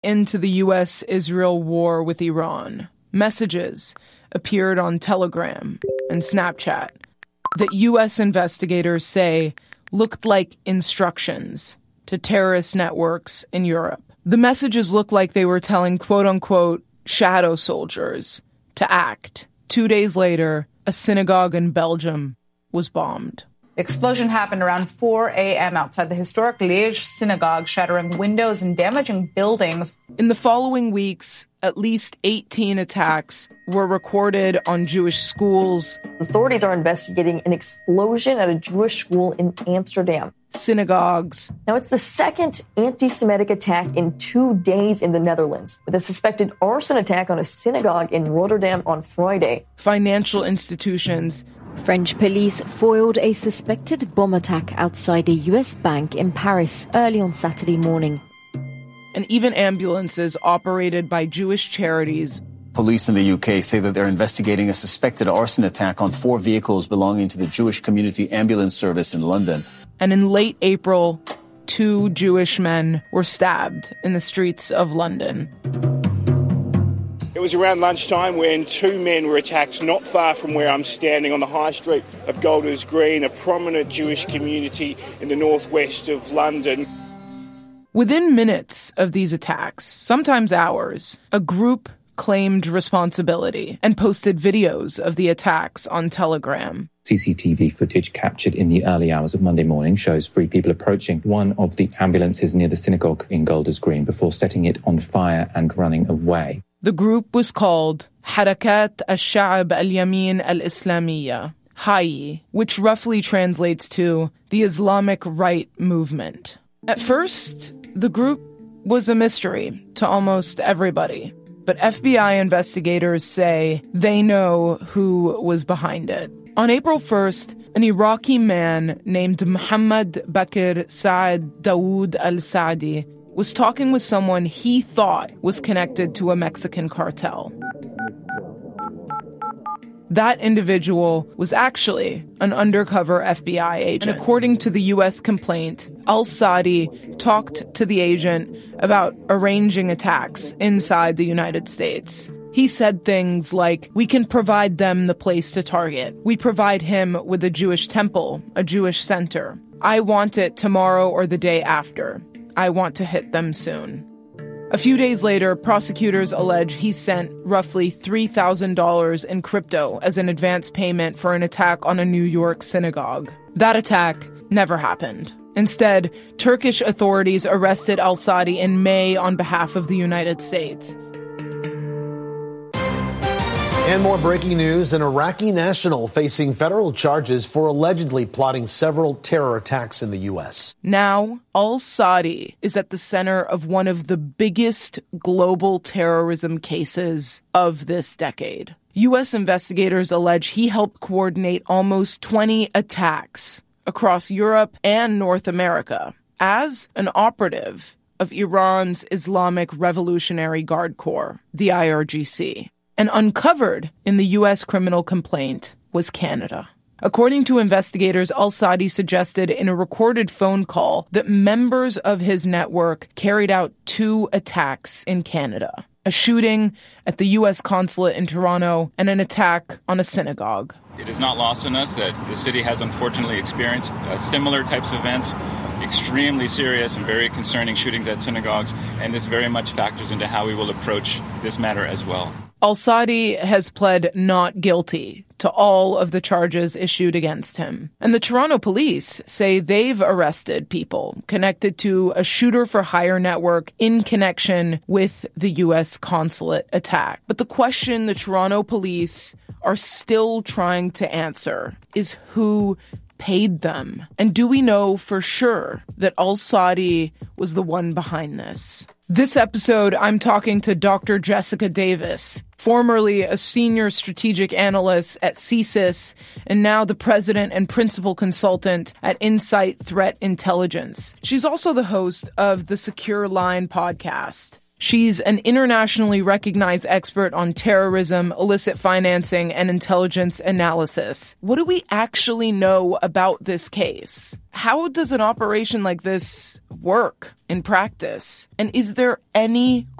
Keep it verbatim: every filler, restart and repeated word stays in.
into the U S Israel war with Iran. Messages appeared on Telegram and Snapchat that U S investigators say looked like instructions to terrorist networks in Europe. The messages looked like they were telling quote-unquote shadow soldiers to act. Two days later, a synagogue in Belgium was bombed. The explosion happened around four a.m. outside the historic Liège synagogue, shattering windows and damaging buildings. In the following weeks, at least eighteen attacks were recorded on Jewish schools. Authorities are investigating an explosion at a Jewish school in Amsterdam. Synagogues. Now, it's the second anti-Semitic attack in two days in the Netherlands, with a suspected arson attack on a synagogue in Rotterdam on Friday. Financial institutions. French police foiled a suspected bomb attack outside a U S bank in Paris early on Saturday morning. And even ambulances operated by Jewish charities. Police in the U K say that they're investigating a suspected arson attack on four vehicles belonging to the Jewish Community Ambulance Service in London. And in late April, two Jewish men were stabbed in the streets of London. It was around lunchtime when two men were attacked not far from where I'm standing on the high street of Golders Green, a prominent Jewish community in the northwest of London. Within minutes of these attacks, sometimes hours, a group claimed responsibility and posted videos of the attacks on Telegram. C C T V footage captured in the early hours of Monday morning shows three people approaching one of the ambulances near the synagogue in Golders Green before setting it on fire and running away. The group was called Harakat al-Sha'ab al-Yamin al-Islamiyya, H A Y, which roughly translates to the Islamic Right Movement. At first, the group was a mystery to almost everybody, but F B I investigators say they know who was behind it. On April first, an Iraqi man named Muhammad Bakr Saad Dawood al-Saadi was talking with someone he thought was connected to a Mexican cartel. That individual was actually an undercover F B I agent. And according to the U S complaint, al-Saadi talked to the agent about arranging attacks inside the United States. He said things like, we can provide them the place to target. We provide him with a Jewish temple, a Jewish center. I want it tomorrow or the day after. I want to hit them soon. A few days later, prosecutors allege he sent roughly three thousand dollars in crypto as an advance payment for an attack on a New York synagogue. That attack never happened. Instead, Turkish authorities arrested al-Saadi in May on behalf of the United States. And more breaking news, an Iraqi national facing federal charges for allegedly plotting several terror attacks in the U S. Now, al-Saadi is at the center of one of the biggest global terrorism cases of this decade. U S investigators allege he helped coordinate almost twenty attacks across Europe and North America as an operative of Iran's Islamic Revolutionary Guard Corps, the I R G C. And uncovered in the U S criminal complaint was Canada. According to investigators, al-Saadi suggested in a recorded phone call that members of his network carried out two attacks in Canada. A shooting at the U S consulate in Toronto and an attack on a synagogue. It is not lost on us that the city has unfortunately experienced uh, similar types of events, extremely serious and very concerning shootings at synagogues, and this very much factors into how we will approach this matter as well. Al-Saadi has pled not guilty to all of the charges issued against him. And the Toronto police say they've arrested people connected to a shooter-for-hire network in connection with the U S consulate attack. But the question the Toronto police are still trying to answer is who paid them? And do we know for sure that al-Saadi was the one behind this? This episode, I'm talking to Doctor Jessica Davis, formerly a senior strategic analyst at C S I S and now the president and principal consultant at Insight Threat Intelligence. She's also the host of the Secure Line podcast. She's an internationally recognized expert on terrorism, illicit financing, and intelligence analysis. What do we actually know about this case? How does an operation like this work in practice? And is there any